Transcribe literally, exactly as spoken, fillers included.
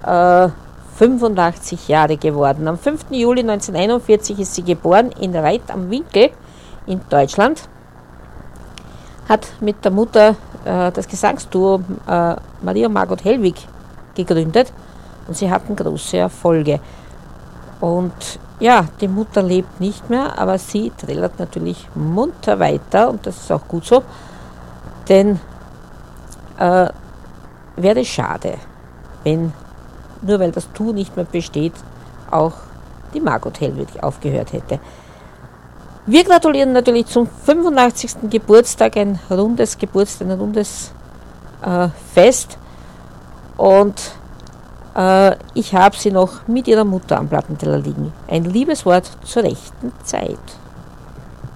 äh, fünfundachtzig Jahre geworden. Am fünften Juli neunzehnhunderteinundvierzig ist sie geboren in Reit am Winkl in Deutschland. Hat mit der Mutter äh, das Gesangsduo äh, Maria Margot Hellwig gegründet und sie hatten große Erfolge. Und ja, die Mutter lebt nicht mehr, aber sie trällert natürlich munter weiter und das ist auch gut so, denn äh, wäre schade, wenn nur weil das Du nicht mehr besteht, auch die Margot Hellwig aufgehört hätte. Wir gratulieren natürlich zum fünfundachtzigsten Geburtstag, ein rundes Geburtstag, ein rundes äh, Fest. Und äh, ich habe sie noch mit ihrer Mutter am Plattenteller liegen. Ein liebes Wort zur rechten Zeit.